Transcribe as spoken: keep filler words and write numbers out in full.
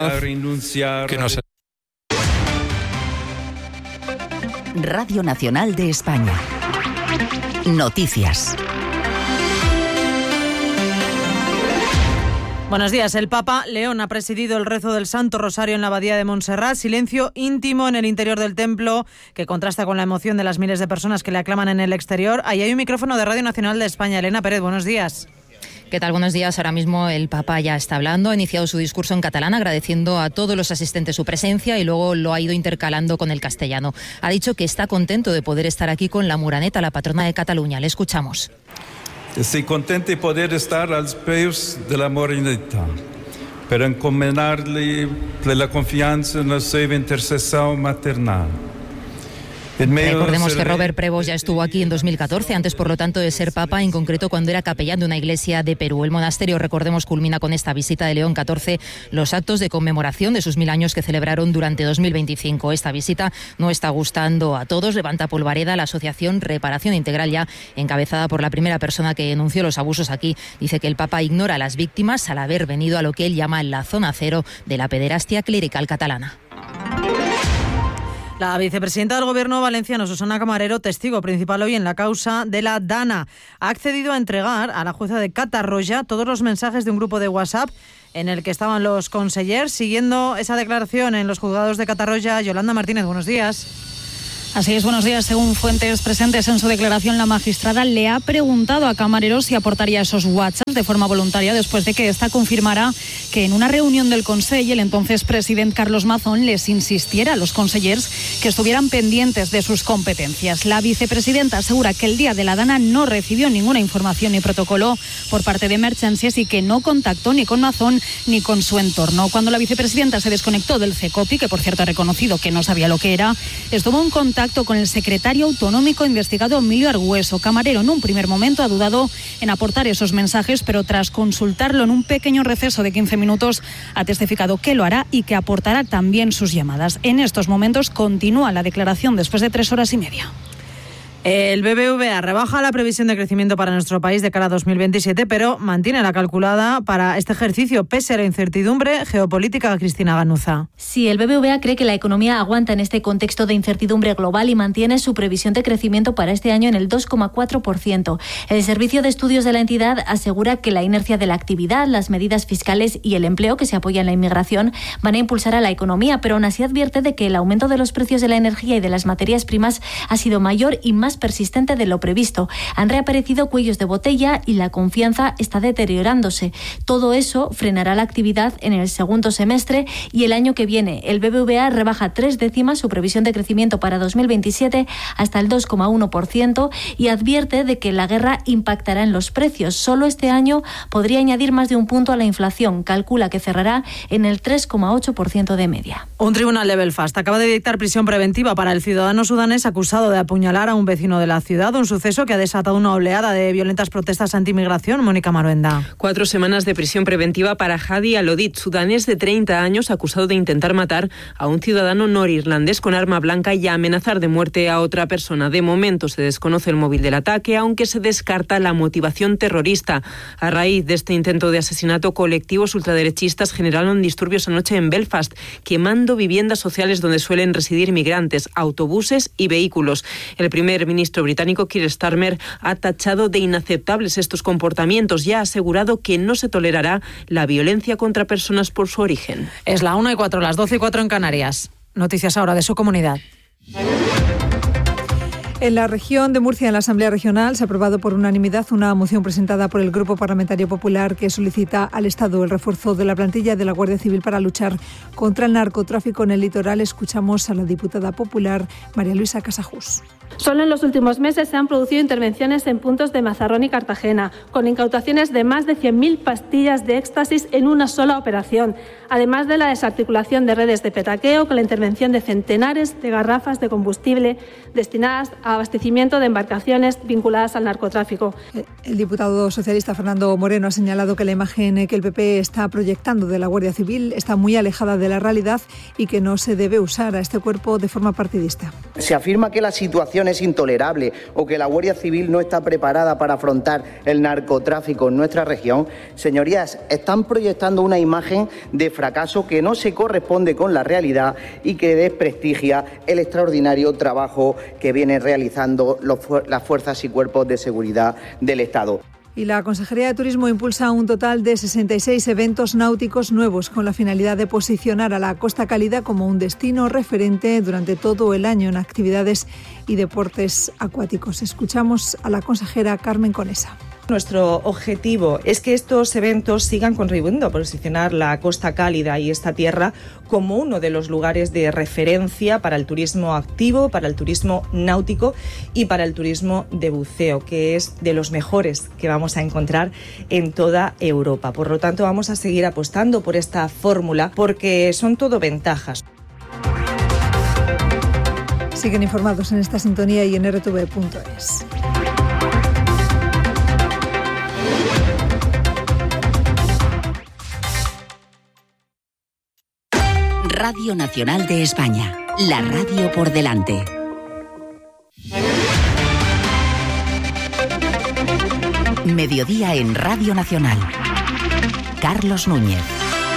que nos... Radio Nacional de España. Noticias. Buenos días. El Papa León ha presidido el rezo del Santo Rosario en la Abadía de Montserrat. Silencio íntimo en el interior del templo que contrasta con la emoción de las miles de personas que le aclaman en el exterior. Ahí hay un micrófono de Radio Nacional de España. Elena Pérez, buenos días. ¿Qué tal? Buenos días. Ahora mismo el Papa ya está hablando. Ha iniciado su discurso en catalán agradeciendo a todos los asistentes su presencia y luego lo ha ido intercalando con el castellano. Ha dicho que está contento de poder estar aquí con la Moreneta, la patrona de Cataluña. Le escuchamos. Estoy contento de poder estar a los pies de la Moreneta, para encomendarle la confianza en la seva intercesión maternal. Recordemos que Robert Prevost ya estuvo aquí en dos mil catorce, antes por lo tanto de ser papa, en concreto cuando era capellán de una iglesia de Perú. El monasterio, recordemos, culmina con esta visita de León catorce los actos de conmemoración de sus mil años que celebraron durante dos mil veinticinco. Esta visita no está gustando a todos. Levanta polvareda la asociación Reparación Integral, ya encabezada por la primera persona que denunció los abusos aquí. Dice que el Papa ignora a las víctimas al haber venido a lo que él llama la zona cero de la pederastia clerical catalana. La vicepresidenta del Gobierno valenciano, Susana Camarero, testigo principal hoy en la causa de la Dana, ha accedido a entregar a la jueza de Catarroja todos los mensajes de un grupo de WhatsApp en el que estaban los consellers. Siguiendo esa declaración en los juzgados de Catarroja, Yolanda Martínez, buenos días. Así es, buenos días. Según fuentes presentes en su declaración, la magistrada le ha preguntado a Camarero si aportaría esos WhatsApp de forma voluntaria después de que ésta confirmara que en una reunión del Consell el entonces presidente Carlos Mazón les insistiera a los consellers que estuvieran pendientes de sus competencias. La vicepresidenta asegura que el día de la Dana no recibió ninguna información ni protocolo por parte de Emergencias y que no contactó ni con Mazón ni con su entorno. Cuando la vicepresidenta se desconectó del CECOPI, que por cierto ha reconocido que no sabía lo que era, estuvo en contacto con el secretario autonómico investigado Emilio Argüeso. Camarero en un primer momento ha dudado en aportar esos mensajes, pero tras consultarlo en un pequeño receso de quince minutos ha testificado que lo hará y que aportará también sus llamadas. En estos momentos continúa la declaración después de tres horas y media. El B B V A rebaja la previsión de crecimiento para nuestro país de cara a dos mil veintisiete, pero mantiene la calculada para este ejercicio pese a la incertidumbre geopolítica. Cristina Ganuza. Sí, el B B V A cree que la economía aguanta en este contexto de incertidumbre global y mantiene su previsión de crecimiento para este año en el dos coma cuatro por ciento. El servicio de estudios de la entidad asegura que la inercia de la actividad, las medidas fiscales y el empleo que se apoya en la inmigración van a impulsar a la economía, pero aún así advierte de que el aumento de los precios de la energía y de las materias primas ha sido mayor y más persistente de lo previsto. Han reaparecido cuellos de botella y la confianza está deteriorándose. Todo eso frenará la actividad en el segundo semestre y el año que viene. El B B V A rebaja tres décimas su previsión de crecimiento para dos mil veintisiete hasta el dos coma uno por ciento y advierte de que la guerra impactará en los precios. Solo este año podría añadir más de un punto a la inflación. Calcula que cerrará en el tres coma ocho por ciento de media. Un tribunal de Belfast acaba de dictar prisión preventiva para el ciudadano sudanés acusado de apuñalar a un vecino de la ciudad, un suceso que ha desatado una oleada de violentas protestas anti-inmigración. Mónica Maruenda. Cuatro semanas de prisión preventiva para Hadi Alodit, sudanés de treinta años, acusado de intentar matar a un ciudadano norirlandés con arma blanca y amenazar de muerte a otra persona. De momento se desconoce el móvil del ataque, aunque se descarta la motivación terrorista. A raíz de este intento de asesinato, colectivos ultraderechistas generaron disturbios anoche en Belfast, quemando viviendas sociales donde suelen residir migrantes, autobuses y vehículos. El primer ministro británico Keir Starmer ha tachado de inaceptables estos comportamientos y ha asegurado que no se tolerará la violencia contra personas por su origen. Es la una y cuatro, las doce y cuatro en Canarias. Noticias ahora de su comunidad. En la región de Murcia, en la Asamblea Regional, se ha aprobado por unanimidad una moción presentada por el Grupo Parlamentario Popular que solicita al Estado el refuerzo de la plantilla de la Guardia Civil para luchar contra el narcotráfico en el litoral. Escuchamos a la diputada popular María Luisa Casajús. Solo en los últimos meses se han producido intervenciones en puntos de Mazarrón y Cartagena, con incautaciones de más de cien mil pastillas de éxtasis en una sola operación, además de la desarticulación de redes de petaqueo con la intervención de centenares de garrafas de combustible destinadas a abastecimiento de embarcaciones vinculadas al narcotráfico. El diputado socialista Fernando Moreno ha señalado que la imagen que el P P está proyectando de la Guardia Civil está muy alejada de la realidad y que no se debe usar a este cuerpo de forma partidista. Se afirma que la situación es intolerable o que la Guardia Civil no está preparada para afrontar el narcotráfico en nuestra región. Señorías, están proyectando una imagen de fracaso que no se corresponde con la realidad y que desprestigia el extraordinario trabajo que vienen realizando los, las fuerzas y cuerpos de seguridad del Estado. Y la Consejería de Turismo impulsa un total de sesenta y seis eventos náuticos nuevos con la finalidad de posicionar a la Costa Cálida como un destino referente durante todo el año en actividades y deportes acuáticos. Escuchamos a la consejera Carmen Conesa. Nuestro objetivo es que estos eventos sigan contribuyendo a posicionar la Costa Cálida y esta tierra como uno de los lugares de referencia para el turismo activo, para el turismo náutico y para el turismo de buceo, que es de los mejores que vamos a encontrar en toda Europa. Por lo tanto, vamos a seguir apostando por esta fórmula porque son todo ventajas. Siguen informados en esta sintonía y en r t v punto es. Radio Nacional de España, la radio por delante. Mediodía en Radio Nacional. Carlos Núñez.